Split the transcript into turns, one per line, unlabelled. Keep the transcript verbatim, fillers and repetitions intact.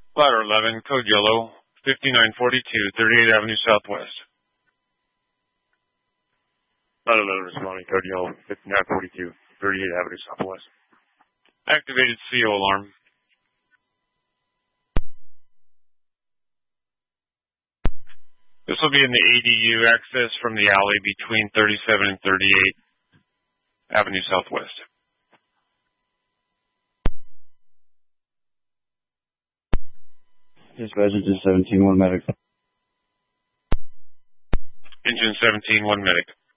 Ladder eleven, code yellow, fifty-nine forty-two, thirty-eighth Avenue Southwest.
Ladder eleven responding, code yellow, fifty-nine forty-two, thirty-eighth Avenue Southwest.
Activated C O alarm. This will be in the A D U access from the alley between thirty-seven and thirty-eighth Avenue Southwest.
Dispatch engine seventeen, one medic.
Engine seventeen, one medic.